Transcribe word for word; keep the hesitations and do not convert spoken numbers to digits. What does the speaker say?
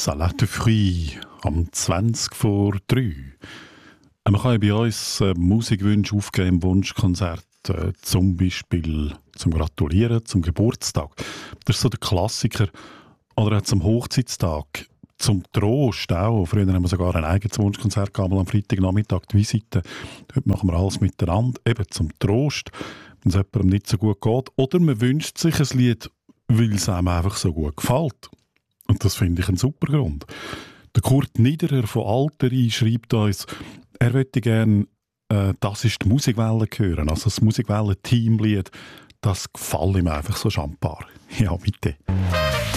Salade de Fruits am zwanzig vor drei. Man kann ja bei uns äh, Musikwünsche aufgeben im Wunschkonzert, äh, zum Beispiel zum Gratulieren, zum Geburtstag. Das ist so der Klassiker. Oder auch zum Hochzeitstag, zum Trost auch. Früher haben wir sogar ein eigenes Wunschkonzert gehabt, am Freitagnachmittag, die Visite. Heute machen wir alles miteinander, eben zum Trost, wenn es jemandem nicht so gut geht. Oder man wünscht sich ein Lied, weil es einem einfach so gut gefällt. Und das finde ich ein super Grund. Der Kurt Niederer von Alteri schreibt uns, er möchte gerne äh, «Das ist die Musikwelle» hören. Also das Musikwelle-Teamlied, das gefällt ihm einfach so schambar. Ja, bitte.